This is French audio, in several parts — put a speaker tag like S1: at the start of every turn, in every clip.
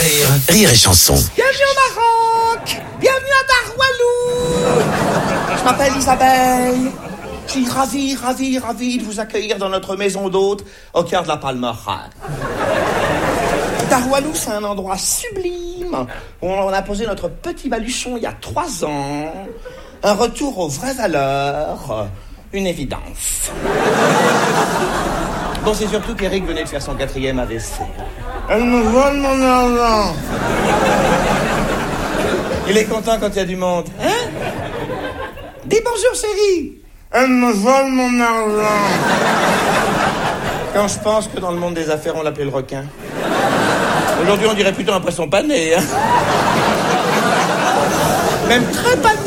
S1: rire, Rire et Chanson.
S2: Bienvenue au Maroc. Bienvenue à Darwalou. Je m'appelle Isabelle. Je suis ravi de vous accueillir dans notre maison d'hôte au cœur de la Palmeraie. Darwalou, c'est un endroit sublime où on a posé notre petit baluchon il y a 3 ans. Un retour aux vraies valeurs, une évidence. Bon, c'est surtout qu'Eric venait de faire son 4e AVC. Elle me vole mon argent. Il est content quand il y a du monde. Hein? Dis bonjour, chérie. Elle me vole mon argent. Quand je pense que dans le monde des affaires, on l'appelait le requin. Aujourd'hui, on dirait plutôt un poisson pané. Hein? Même très pané.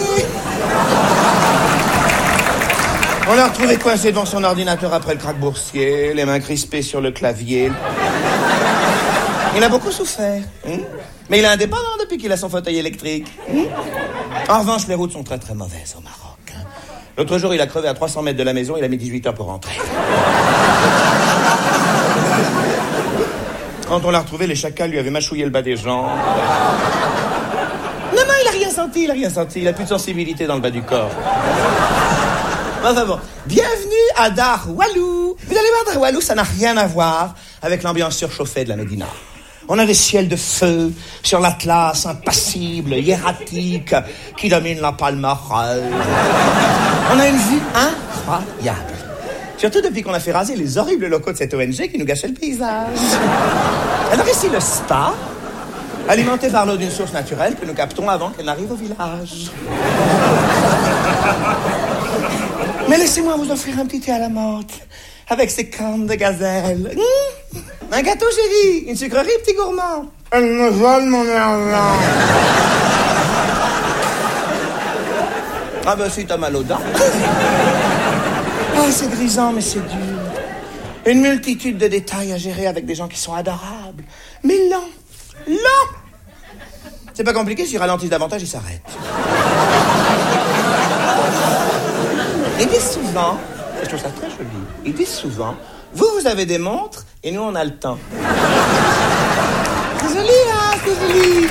S2: On l'a retrouvé coincé devant son ordinateur après le krach boursier, les mains crispées sur le clavier. Il a beaucoup souffert. Mais il est indépendant depuis qu'il a son fauteuil électrique. En revanche, les routes sont très très mauvaises au Maroc. L'autre jour, il a crevé à 300 mètres de la maison, il a mis 18 heures pour rentrer. Quand on l'a retrouvé, les chacals lui avaient mâchouillé le bas des jambes. Non, il a rien senti. Il a plus de sensibilité dans le bas du corps. Enfin bon, bienvenue à Darwalou. Vous allez voir, Darwalou, ça n'a rien à voir avec l'ambiance surchauffée de la Médina. On a des ciels de feu sur l'Atlas impassible, hiératique, qui domine la Palmeraie. On a une vue incroyable. Surtout depuis qu'on a fait raser les horribles locaux de cette ONG qui nous gâchait le paysage. Alors ici, le spa, alimenté par l'eau d'une source naturelle que nous captons avant qu'elle n'arrive au village. Mais laissez-moi vous offrir un petit thé à la menthe, avec ses cornes de gazelle. Un gâteau, chérie, une sucrerie, petit gourmand. Elle me vole mon argent. Ah ben si t'as mal aux dents. Ah, c'est grisant, mais c'est dur. Une multitude de détails à gérer avec des gens qui sont adorables. Mais lents. C'est pas compliqué, s'ils ralentissent davantage, ils s'arrêtent. Ils disent souvent, et je trouve ça très joli, ils disent souvent, vous avez des montres et nous on a le temps. C'est joli, hein, c'est joli.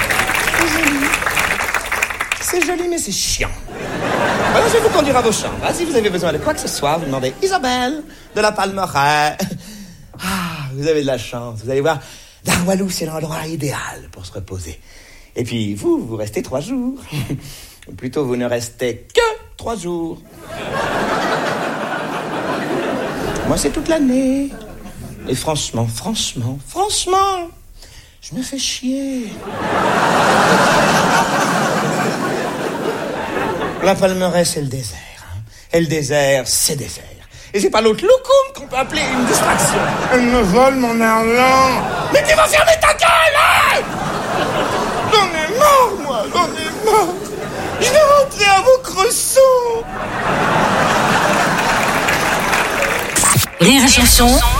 S2: C'est joli, mais c'est chiant. Alors je vais vous conduire à vos chambres. Si vous avez besoin de quoi que ce soit, vous demandez Isabelle de la Palmeraie. Ah, vous avez de la chance. Vous allez voir, Darwalou, c'est l'endroit idéal pour se reposer. Et puis vous restez 3 jours. Ou plutôt, vous ne restez que 3 jours. Moi, c'est toute l'année. Et franchement, je me fais chier. La Palmeraie, c'est le désert. Hein. Et le désert, c'est désert. Et c'est pas l'autre loukoum qu'on peut appeler une distraction. Elle me vole mon argent. Mais tu vas fermer ta gueule, hein! J'en ai marre. Je vais rentrer à vos cressons.
S1: Rire et Chanson.